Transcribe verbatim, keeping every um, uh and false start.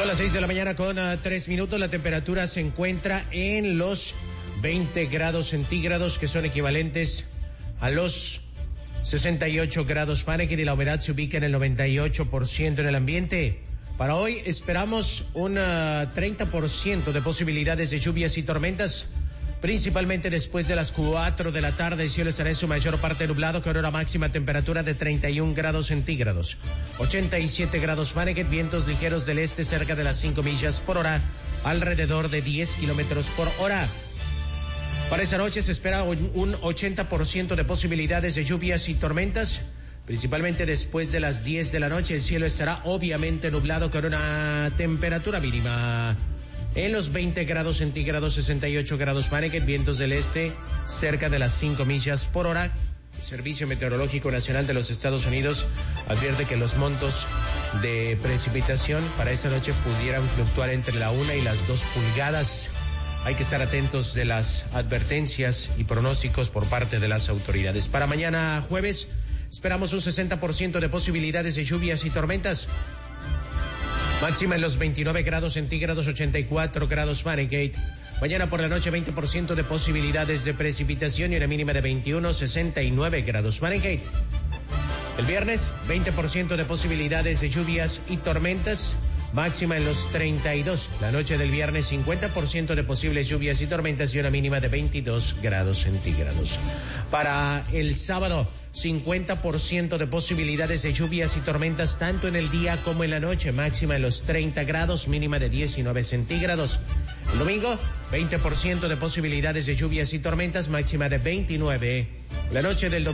Son las seis de la mañana con uh, tres minutos. La temperatura se encuentra en los veinte grados centígrados, que son equivalentes a los sesenta y ocho grados Fahrenheit, y la humedad se ubica en el noventa y ocho por ciento en el ambiente. Para hoy esperamos un uh, treinta por ciento de posibilidades de lluvias y tormentas, principalmente después de las cuatro de la tarde. El cielo estará en su mayor parte nublado, con una máxima temperatura de treinta y un grados centígrados, ochenta y siete grados Fahrenheit, vientos ligeros del este cerca de las cinco millas por hora, alrededor de diez kilómetros por hora. Para esa noche se espera un ochenta por ciento de posibilidades de lluvias y tormentas, principalmente después de las diez de la noche. El cielo estará obviamente nublado, con una temperatura mínima en los veinte grados centígrados, sesenta y ocho grados Fahrenheit, vientos del este cerca de las cinco millas por hora. El Servicio Meteorológico Nacional de los Estados Unidos advierte que los montos de precipitación para esta noche pudieran fluctuar entre la una y las dos pulgadas. Hay que estar atentos de las advertencias y pronósticos por parte de las autoridades. Para mañana jueves esperamos un sesenta por ciento de posibilidades de lluvias y tormentas, máxima en los veintinueve grados centígrados, ochenta y cuatro grados Fahrenheit. Mañana por la noche veinte por ciento de posibilidades de precipitación y una mínima de veintiuno, sesenta y nueve grados Fahrenheit. El viernes veinte por ciento de posibilidades de lluvias y tormentas, máxima en los treinta y dos. La noche del viernes cincuenta por ciento de posibles lluvias y tormentas y una mínima de veintidós grados centígrados. Para el sábado, cincuenta por ciento de posibilidades de lluvias y tormentas tanto en el día como en la noche, máxima en los treinta grados, mínima de diecinueve centígrados. El domingo, veinte por ciento de posibilidades de lluvias y tormentas, máxima de veintinueve. La noche del domingo